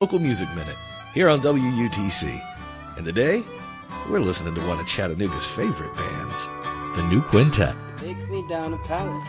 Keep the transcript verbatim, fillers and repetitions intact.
Local Music Minute here on W U T C. And today, we're listening to one of Chattanooga's favorite bands, the New Quintet. Take me down a pallet.